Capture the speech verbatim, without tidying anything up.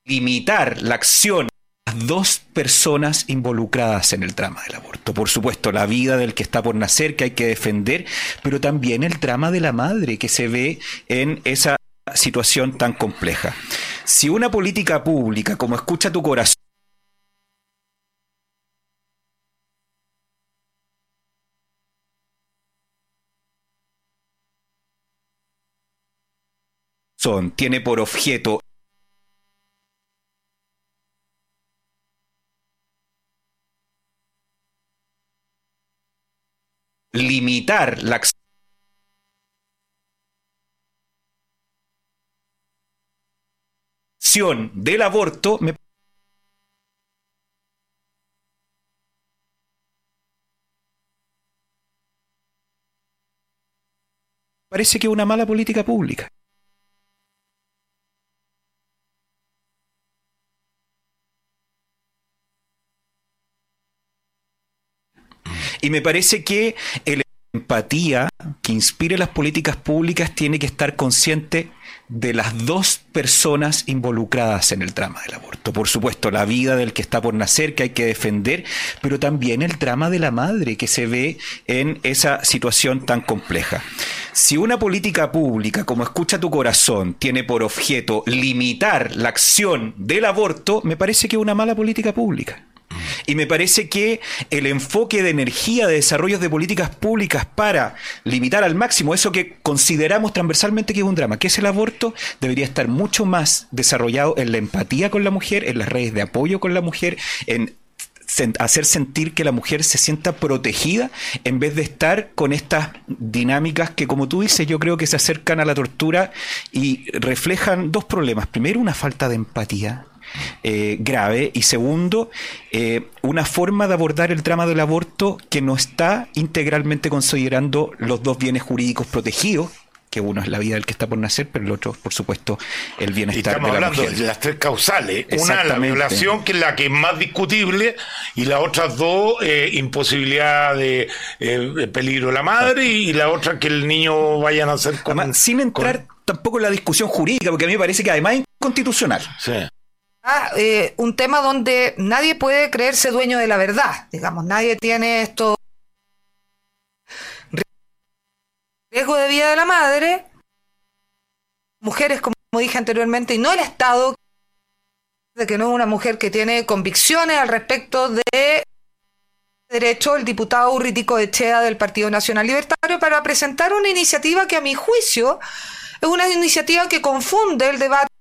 limitar la acción a las dos personas involucradas en el drama del aborto. Por supuesto, la vida del que está por nacer, que hay que defender, pero también el drama de la madre que se ve en esa situación tan compleja. Si una política pública, como escucha tu corazón, tiene por objeto limitar la acción del aborto, me parece que es una mala política pública. Y me parece que la empatía que inspire las políticas públicas tiene que estar consciente de las dos personas involucradas en el drama del aborto. Por supuesto, la vida del que está por nacer, que hay que defender, pero también el drama de la madre que se ve en esa situación tan compleja. Si una política pública, como escucha tu corazón, tiene por objeto limitar la acción del aborto, me parece que es una mala política pública. Y me parece que el enfoque de energía, de desarrollos de políticas públicas para limitar al máximo eso que consideramos transversalmente que es un drama, que es el aborto, debería estar mucho más desarrollado en la empatía con la mujer, en las redes de apoyo con la mujer, en hacer sentir que la mujer se sienta protegida en vez de estar con estas dinámicas que, como tú dices, yo creo que se acercan a la tortura y reflejan dos problemas. Primero, una falta de empatía Eh, grave, y segundo, eh, una forma de abordar el drama del aborto que no está integralmente considerando los dos bienes jurídicos protegidos, que uno es la vida del que está por nacer, pero el otro, por supuesto, el bienestar de la mujer. Estamos hablando de las tres causales. Una, la violación, que es la que es más discutible, y las otras dos, eh, imposibilidad de, eh, de peligro de la madre, y la otra, que el niño vaya a nacer con... Además, sin entrar con... tampoco en la discusión jurídica, porque a mí me parece que además es inconstitucional. Sí. Ah, eh, un tema donde nadie puede creerse dueño de la verdad, digamos, nadie tiene esto riesgo de vida de la madre, mujeres, como dije anteriormente, y no el Estado, de que no es una mujer que tiene convicciones al respecto de derecho, el diputado Urritico Echea del Partido Nacional Libertario, para presentar una iniciativa que, a mi juicio, es una iniciativa que confunde el debate